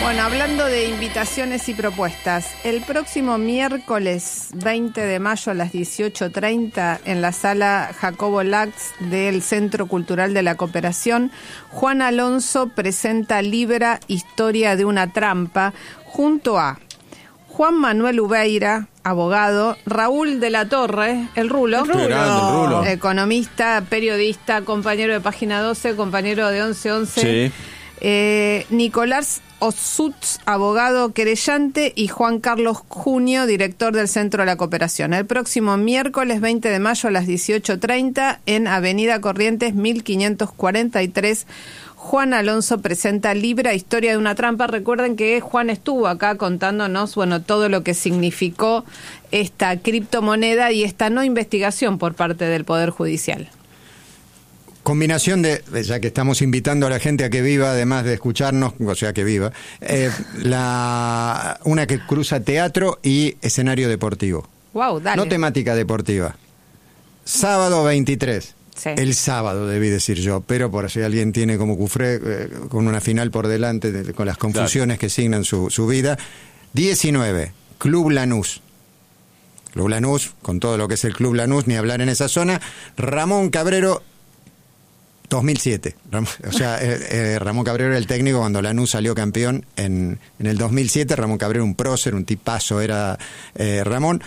Bueno, hablando de invitaciones y propuestas, el próximo miércoles 20 de mayo a las 18:30 en la sala Jacobo Lax del Centro Cultural de la Cooperación, Juan Alonso presenta Libra, Historia de una trampa, junto a Juan Manuel Ubeira, abogado, Raúl de la Torre, el Rulo, economista, periodista, compañero de Página 12, compañero de 1111, Nicolás Osutz, abogado querellante, y Juan Carlos Junio, director del Centro de la Cooperación. El próximo miércoles 20 de mayo a las 18:30 en Avenida Corrientes 1543, Juan Alonso presenta Libra, Historia de una trampa. Recuerden que Juan estuvo acá contándonos, todo lo que significó esta criptomoneda y esta no investigación por parte del Poder Judicial. Combinación de, ya que estamos invitando a la gente a que viva, además de escucharnos, o sea, que viva, una que cruza teatro y escenario deportivo. Wow, dale. No temática deportiva. Sábado 23. Sí. El sábado, debí decir yo, pero por si alguien tiene como Cufré, con una final por delante, con las confusiones que signan su vida. 19, Club Lanús. Club Lanús, con todo lo que es el Club Lanús, ni hablar en esa zona. Ramón Cabrero, 2007. Ramón Cabrero era el técnico cuando Lanús salió campeón en el 2007. Ramón Cabrero, un prócer, un tipazo era Ramón.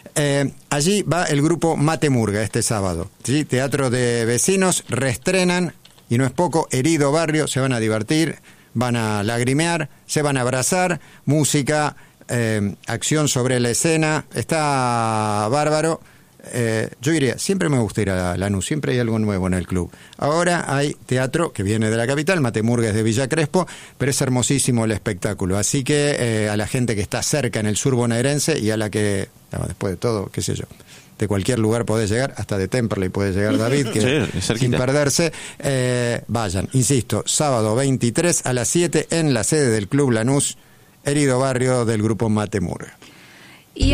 Allí va el grupo Mate Murga este sábado, ¿sí? Teatro de Vecinos, reestrenan, y no es poco, Herido Barrio, se van a divertir, van a lagrimear, se van a abrazar, música, acción sobre la escena, está bárbaro. Yo diría, siempre me gusta ir a Lanús, siempre hay algo nuevo en el club. Ahora hay teatro que viene de la capital, Mate Murga es de Villa Crespo, pero es hermosísimo el espectáculo. Así que a la gente que está cerca en el sur bonaerense y a la que, después de todo, qué sé yo, de cualquier lugar podés llegar, hasta de Temperley puede llegar David, que sin perderse, vayan. Insisto, sábado 23 a las 7 en la sede del Club Lanús, Herido Barrio, del grupo Mate Murga. Y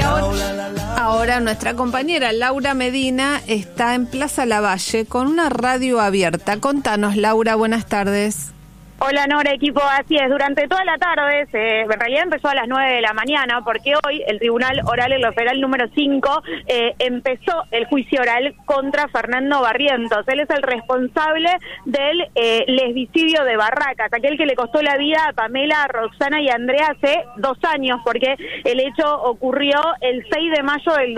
ahora nuestra compañera Laura Medina está en Plaza Lavalle con una radio abierta. Contanos, Laura, buenas tardes. Hola Nora, equipo, así es, durante toda la tarde, en realidad empezó a las 9 de la mañana, porque hoy el Tribunal Oral en lo Federal número 5 empezó el juicio oral contra Fernando Barrientos. Él es el responsable del lesbicidio de Barracas, aquel que le costó la vida a Pamela, Roxana y Andrea hace 2 años, porque el hecho ocurrió el 6 de mayo del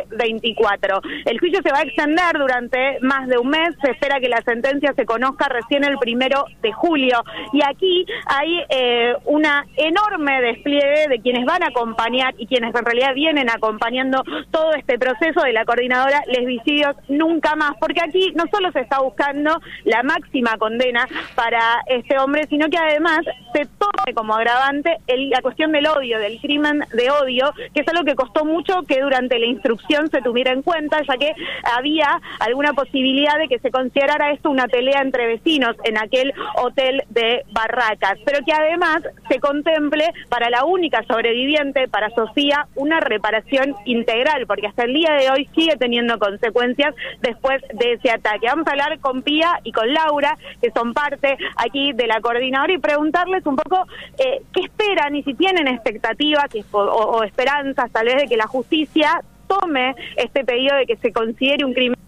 2024. El juicio se va a extender durante más de un mes, se espera que la sentencia se conozca recién el 1 de julio. Y aquí hay una enorme despliegue de quienes van a acompañar y quienes en realidad vienen acompañando todo este proceso de la coordinadora Lesbicidios Nunca Más, porque aquí no solo se está buscando la máxima condena para este hombre, sino que además se tome como agravante la cuestión del odio, del crimen de odio, que es algo que costó mucho que durante la instrucción se tuviera en cuenta, ya que había alguna posibilidad de que se considerara esto una pelea entre vecinos en aquel hotel de Barracas, pero que además se contemple para la única sobreviviente, para Sofía, una reparación integral, porque hasta el día de hoy sigue teniendo consecuencias después de ese ataque. Vamos a hablar con Pía y con Laura, que son parte aquí de la coordinadora, y preguntarles un poco qué esperan y si tienen expectativas o esperanzas tal vez de que la justicia tome este pedido de que se considere un crimen.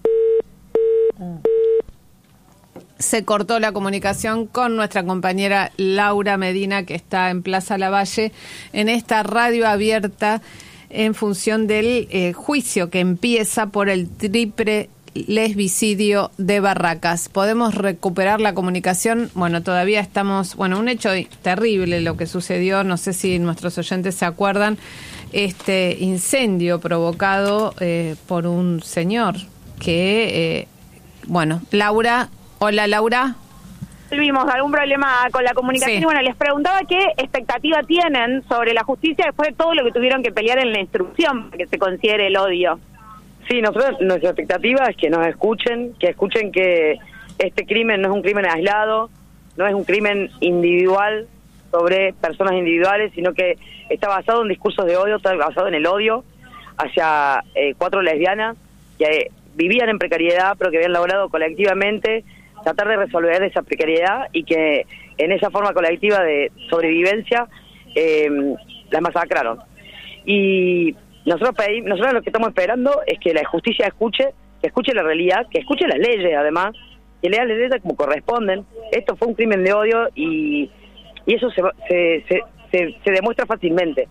Se cortó la comunicación con nuestra compañera Laura Medina, que está en Plaza Lavalle, en esta radio abierta en función del juicio que empieza por el triple lesbicidio de Barracas. ¿Podemos recuperar la comunicación? Bueno, todavía estamos... un hecho terrible lo que sucedió, no sé si nuestros oyentes se acuerdan, este incendio provocado por un señor que... Laura... Hola, Laura. Tuvimos algún problema con la comunicación, sí. Y les preguntaba qué expectativa tienen sobre la justicia después de todo lo que tuvieron que pelear en la instrucción para que se considere el odio. Sí, nosotros, nuestra expectativa es que nos escuchen, que este crimen no es un crimen aislado, no es un crimen individual sobre personas individuales, sino que está basado en discursos de odio, está basado en el odio hacia 4 lesbianas que vivían en precariedad, pero que habían logrado colectivamente tratar de resolver esa precariedad, y que en esa forma colectiva de sobrevivencia las masacraron. Y nosotros lo que estamos esperando es que la justicia que escuche la realidad, que escuche las leyes además, que lea las leyes como corresponden. Esto fue un crimen de odio y eso se demuestra fácilmente.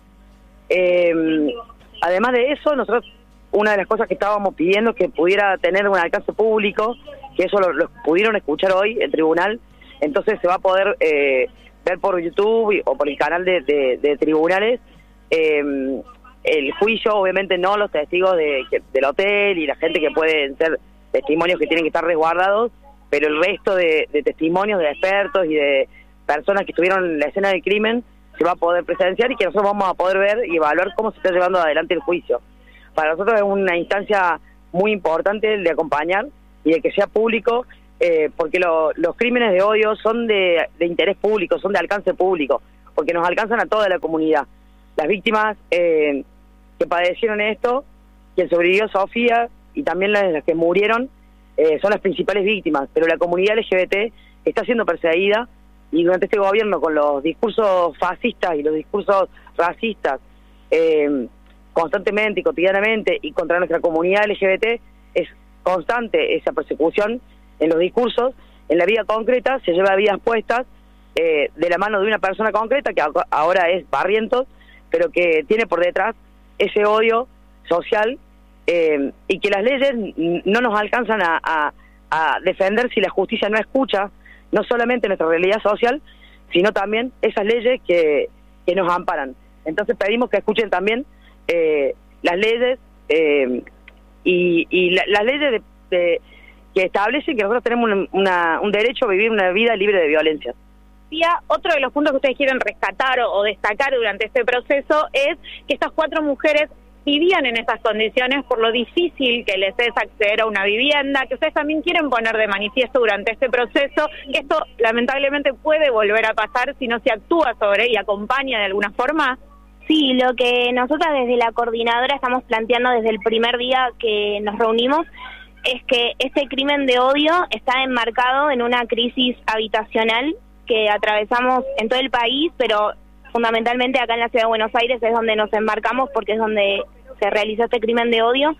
Además de eso, nosotros, una de las cosas que estábamos pidiendo es que pudiera tener un alcance público, que eso lo pudieron escuchar hoy el tribunal, entonces se va a poder ver por YouTube o por el canal de tribunales el juicio, obviamente no los testigos del hotel y la gente que pueden ser testimonios que tienen que estar resguardados, pero el resto de testimonios de expertos y de personas que estuvieron en la escena del crimen se va a poder presenciar y que nosotros vamos a poder ver y evaluar cómo se está llevando adelante el juicio. Para nosotros es una instancia muy importante el de acompañar y de que sea público, porque los crímenes de odio son de interés público, son de alcance público, porque nos alcanzan a toda la comunidad. Las víctimas que padecieron esto, quien sobrevivió, Sofía, y también las que murieron, son las principales víctimas, pero la comunidad LGBT está siendo perseguida y durante este gobierno, con los discursos fascistas y los discursos racistas constantemente y cotidianamente y contra nuestra comunidad LGBT, es constante esa persecución en los discursos. En la vida concreta se lleva vidas puestas de la mano de una persona concreta, que ahora es Barrientos, pero que tiene por detrás ese odio social y que las leyes no nos alcanzan a defender si la justicia no escucha no solamente nuestra realidad social, sino también esas leyes que nos amparan. Entonces pedimos que escuchen también las leyes y las leyes que establecen que nosotros tenemos un derecho a vivir una vida libre de violencia. Otro de los puntos que ustedes quieren rescatar o destacar durante este proceso es que estas 4 mujeres vivían en esas condiciones por lo difícil que les es acceder a una vivienda, que ustedes también quieren poner de manifiesto durante este proceso, que esto lamentablemente puede volver a pasar si no se actúa sobre y acompaña de alguna forma. Sí, lo que nosotras desde la coordinadora estamos planteando desde el primer día que nos reunimos es que este crimen de odio está enmarcado en una crisis habitacional que atravesamos en todo el país, pero fundamentalmente acá en la Ciudad de Buenos Aires es donde nos embarcamos porque es donde se realizó este crimen de odio.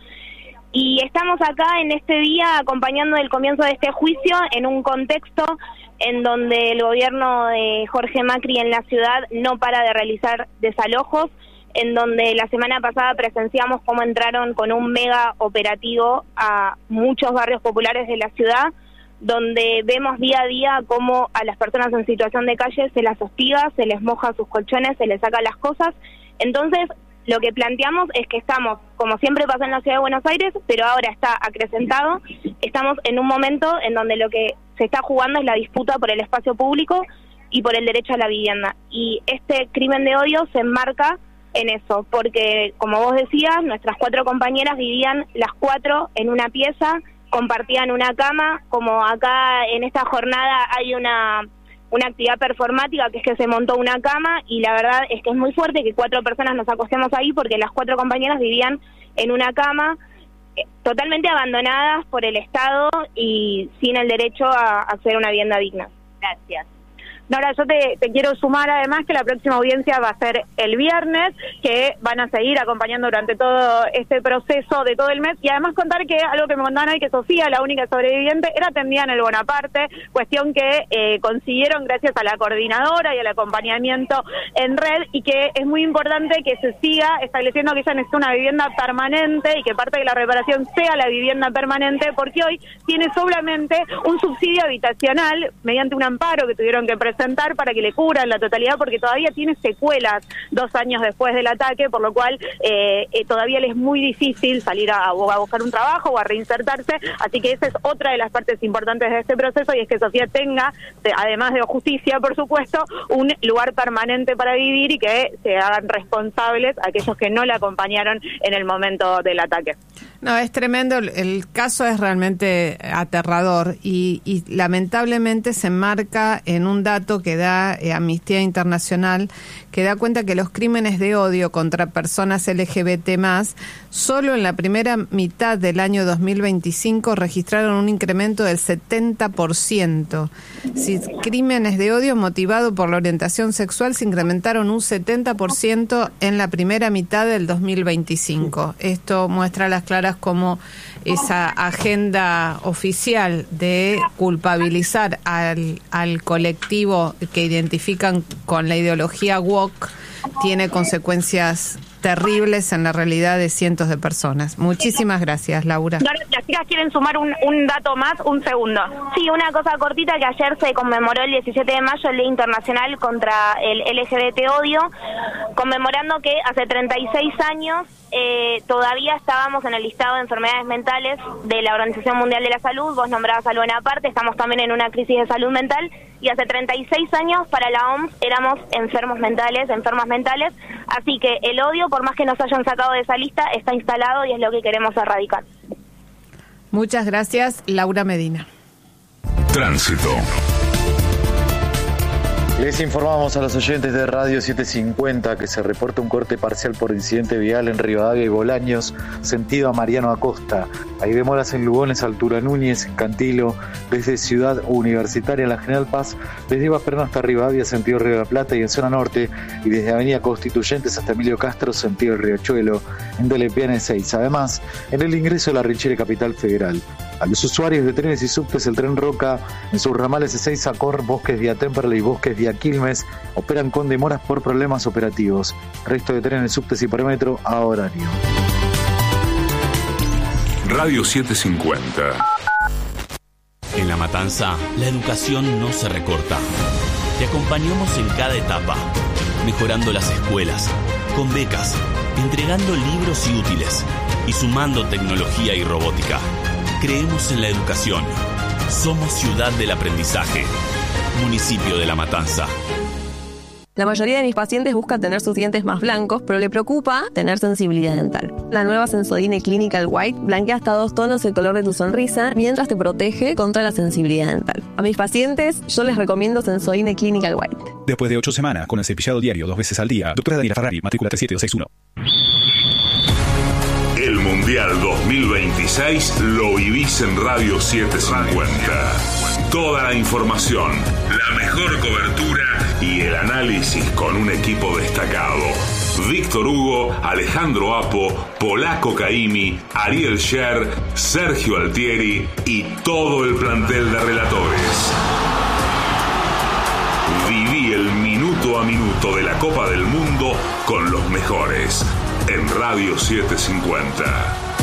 Y estamos acá en este día acompañando el comienzo de este juicio en un contexto en donde el gobierno de Jorge Macri en la ciudad no para de realizar desalojos, en donde la semana pasada presenciamos cómo entraron con un mega operativo a muchos barrios populares de la ciudad, donde vemos día a día cómo a las personas en situación de calle se las hostiga, se les moja sus colchones, se les saca las cosas. Entonces, lo que planteamos es que estamos, como siempre pasa en la Ciudad de Buenos Aires, pero ahora está acrecentado, estamos en un momento en donde lo que se está jugando es la disputa por el espacio público y por el derecho a la vivienda. Y este crimen de odio se enmarca en eso, porque, como vos decías, nuestras 4 compañeras vivían las 4 en una pieza, compartían una cama, como acá en esta jornada hay una actividad performática que es que se montó una cama y la verdad es que es muy fuerte que 4 personas nos acostemos ahí porque las 4 compañeras vivían en una cama totalmente abandonadas por el Estado y sin el derecho a acceder a una vivienda digna. Gracias. Nora, yo te quiero sumar además que la próxima audiencia va a ser el viernes, que van a seguir acompañando durante todo este proceso de todo el mes, y además contar que algo que me contaban hoy, que Sofía, la única sobreviviente, era atendida en el Bonaparte, cuestión que consiguieron gracias a la coordinadora y al acompañamiento en red, y que es muy importante que se siga estableciendo que ella necesita una vivienda permanente y que parte de la reparación sea la vivienda permanente, porque hoy tiene solamente un subsidio habitacional mediante un amparo que tuvieron que presentar para que le cubran la totalidad, porque todavía tiene secuelas 2 años después del ataque, por lo cual todavía le es muy difícil salir a buscar un trabajo o a reinsertarse, así que esa es otra de las partes importantes de este proceso, y es que Sofía tenga, además de justicia, por supuesto, un lugar permanente para vivir y que se hagan responsables aquellos que no la acompañaron en el momento del ataque. No, es tremendo, el caso es realmente aterrador y lamentablemente se enmarca en un dato dato que da Amnistía Internacional, que da cuenta que los crímenes de odio contra personas LGBT+, solo en la primera mitad del año 2025 registraron un incremento del 70%. Si crímenes de odio motivados por la orientación sexual se incrementaron un 70% en la primera mitad del 2025. Esto muestra a las claras cómo esa agenda oficial de culpabilizar al colectivo que identifican con la ideología woke tiene consecuencias terribles en la realidad de cientos de personas. Muchísimas gracias, Laura. Las chicas quieren sumar un dato más, un segundo. Sí, una cosa cortita, que ayer se conmemoró el 17 de mayo el Día Internacional contra el LGBT odio, conmemorando que hace 36 años todavía estábamos en el listado de enfermedades mentales de la Organización Mundial de la Salud. Vos nombrabas algo en aparte, estamos también en una crisis de salud mental, y hace 36 años para la OMS éramos enfermas mentales, así que el odio, por más que nos hayan sacado de esa lista, está instalado y es lo que queremos erradicar. Muchas gracias, Laura Medina. Tránsito. Les informamos a los oyentes de Radio 750 que se reporta un corte parcial por incidente vial en Rivadavia y Bolaños, sentido a Mariano Acosta. Hay demoras en Lugones, altura Núñez, Cantilo, desde Ciudad Universitaria, la General Paz, desde Vaperno hasta Rivadavia, sentido Río de la Plata y en zona norte, y desde Avenida Constituyentes hasta Emilio Castro, sentido Riachuelo, en Delepiane 6. Además, en el ingreso a la Richere Capital Federal. A los usuarios de trenes y subtes, el tren Roca, en sus ramales E6 a Cor, Bosques vía Temperley y Bosques vía Quilmes, operan con demoras por problemas operativos. Resto de trenes, subtes y por metro a horario. Radio 750. En La Matanza, la educación no se recorta. Te acompañamos en cada etapa, mejorando las escuelas, con becas, entregando libros y útiles, y sumando tecnología y robótica. Creemos en la educación. Somos ciudad del aprendizaje. Municipio de La Matanza. La mayoría de mis pacientes buscan tener sus dientes más blancos, pero le preocupa tener sensibilidad dental. La nueva Sensodyne Clinical White blanquea hasta 2 tonos el color de tu sonrisa, mientras te protege contra la sensibilidad dental. A mis pacientes, yo les recomiendo Sensodyne Clinical White. Después de 8 semanas, con el cepillado diario 2 veces al día, doctora Daniela Ferrari, matrícula 37261. El Mundial 2026 lo vivís en Radio 750. Toda la información, la mejor cobertura y el análisis con un equipo destacado. Víctor Hugo, Alejandro Apo, Polaco Caimi, Ariel Sher, Sergio Altieri y todo el plantel de relatores. Viví el minuto a minuto de la Copa del Mundo con los mejores en Radio 750.